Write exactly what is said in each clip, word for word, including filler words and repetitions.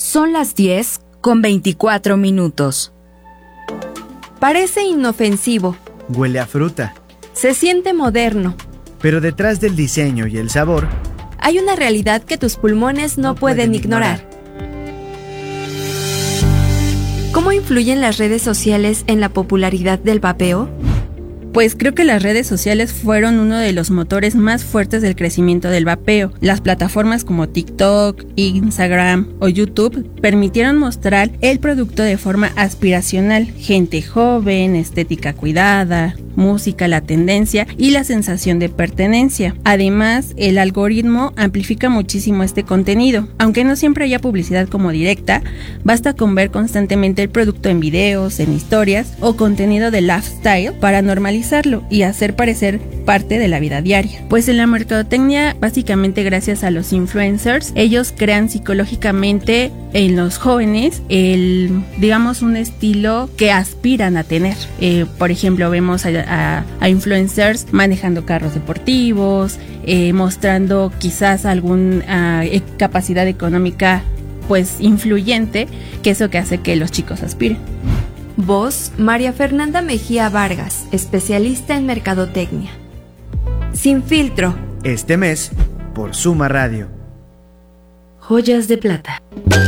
Son las diez con veinticuatro minutos. Parece inofensivo. Huele a fruta. Se siente moderno. Pero detrás del diseño y el sabor, hay una realidad que tus pulmones no, no pueden, pueden ignorar. ignorar. ¿Cómo influyen las redes sociales en la popularidad del vapeo? Pues creo que las redes sociales fueron uno de los motores más fuertes del crecimiento del vapeo. Las plataformas como TikTok, Instagram o YouTube permitieron mostrar el producto de forma aspiracional. Gente joven, estética cuidada, música, la tendencia y la sensación de pertenencia. Además, el algoritmo amplifica muchísimo este contenido. Aunque no siempre haya publicidad como directa, basta con ver constantemente el producto en videos, en historias o contenido de lifestyle para normalizar y hacer parecer parte de la vida diaria. Pues en la mercadotecnia, básicamente gracias a los influencers, ellos crean psicológicamente en los jóvenes el, digamos, un estilo que aspiran a tener. Eh, por ejemplo, vemos a, a, a influencers manejando carros deportivos, eh, mostrando quizás alguna uh, capacidad económica pues influyente, que es lo que hace que los chicos aspiren. Voz, María Fernanda Mejía Vargas, especialista en mercadotecnia. Sin filtro. Este mes, por Suma Radio. Joyas de plata.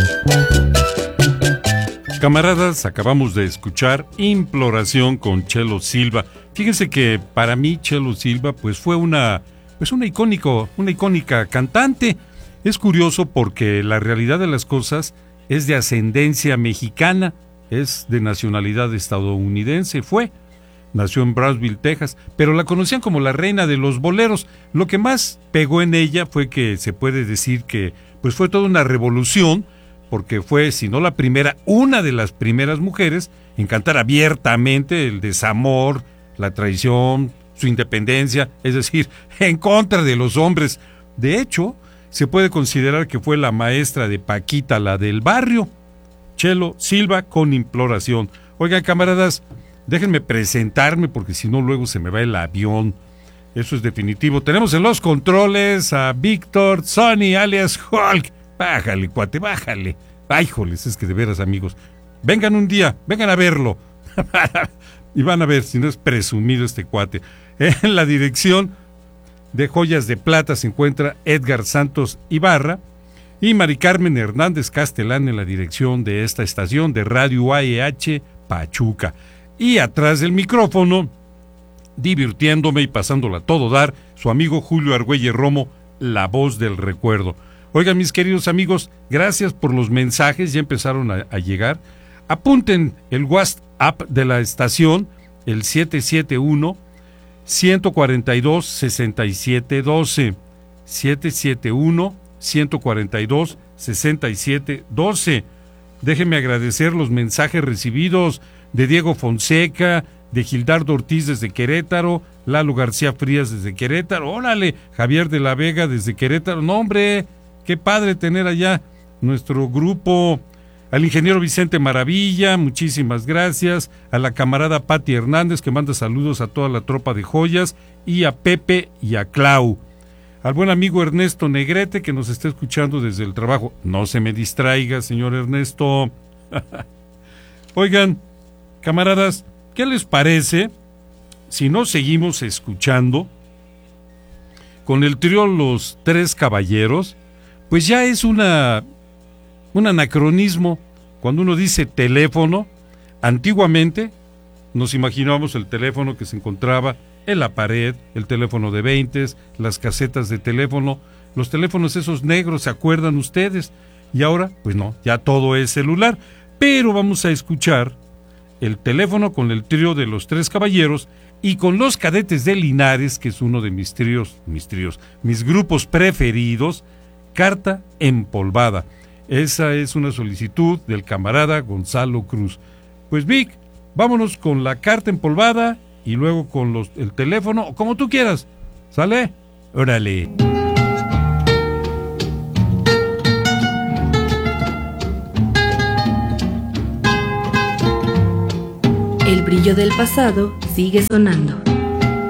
Camaradas, acabamos de escuchar Imploración con Chelo Silva. Fíjense que para mí Chelo Silva pues fue una, pues una, icónico, una icónica cantante. Es curioso porque la realidad de las cosas es de ascendencia mexicana. Es de nacionalidad estadounidense, fue. Nació en Brownsville, Texas, pero la conocían como la reina de los boleros. Lo que más pegó en ella fue que se puede decir que pues fue toda una revolución, porque fue, si no la primera, una de las primeras mujeres en cantar abiertamente el desamor, la traición, su independencia, es decir, en contra de los hombres. De hecho, se puede considerar que fue la maestra de Paquita, la del barrio. Chelo Silva con Imploración. Oigan, camaradas, déjenme presentarme porque si no luego se me va el avión. Eso es definitivo. Tenemos en los controles a Víctor Sonny alias Hulk. Bájale, cuate, bájale. Ay, joles, es que de veras, amigos. Vengan un día, vengan a verlo. Y van a ver si no es presumido este cuate. En la dirección de Joyas de Plata se encuentra Edgar Santos Ibarra y Mari Carmen Hernández Castelán en la dirección de esta estación de Radio A E H Pachuca. Y atrás del micrófono, divirtiéndome y pasándola a todo dar, su amigo Julio Argüelles Romo, la voz del recuerdo. Oigan, mis queridos amigos, gracias por los mensajes, ya empezaron a, a llegar. Apunten el WhatsApp de la estación, el siete siete uno, uno cuatro dos, seis siete uno dos, siete siete uno, uno cuatro dos, seis siete uno dos. Déjenme agradecer los mensajes recibidos de Diego Fonseca, de Gildardo Ortiz desde Querétaro, Lalo García Frías desde Querétaro, órale, Javier de la Vega desde Querétaro. No, hombre, qué padre tener allá nuestro grupo. Al ingeniero Vicente Maravilla, muchísimas gracias. A la camarada Pati Hernández, que manda saludos a toda la tropa de joyas, y a Pepe y a Clau. Al buen amigo Ernesto Negrete, que nos está escuchando desde el trabajo. No se me distraiga, señor Ernesto. Oigan, camaradas, ¿qué les parece si no seguimos escuchando con el trío Los Tres Caballeros? Pues ya es una un anacronismo. Cuando uno dice teléfono, antiguamente nos imaginábamos el teléfono que se encontraba en la pared, el teléfono de veintes, las casetas de teléfono, los teléfonos esos negros, ¿se acuerdan ustedes? Y ahora, pues no, ya todo es celular. Pero vamos a escuchar el teléfono con el trío de Los Tres Caballeros y con Los Cadetes de Linares, que es uno de mis tríos, mis tríos, mis grupos preferidos, Carta Empolvada. Esa es una solicitud del camarada Gonzalo Cruz. Pues Vic, vámonos con la Carta Empolvada y luego con los, el teléfono, o como tú quieras. ¿Sale? Órale. El brillo del pasado sigue sonando.